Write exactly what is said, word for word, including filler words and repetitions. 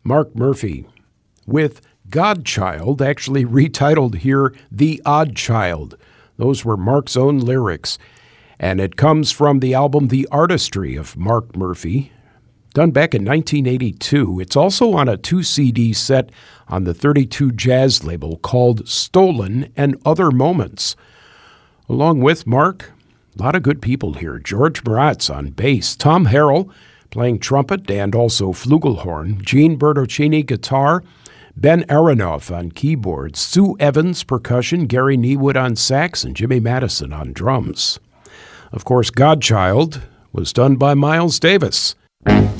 Mark Murphy, with Godchild, actually retitled here The Odd Child. Those were Mark's own lyrics, and it comes from the album The Artistry of Mark Murphy, done back in nineteen eighty-two. It's also on a two C D set on the thirty-two Jazz label called Stolen and Other Moments. Along with Mark, a lot of good people here. George Maratz on bass, Tom Harrell playing trumpet and also flugelhorn, Gene Bertocchini guitar, Ben Aronoff on keyboards, Sue Evans percussion, Gary Niewood on sax, and Jimmy Madison on drums. Of course, Godchild was done by Miles Davis.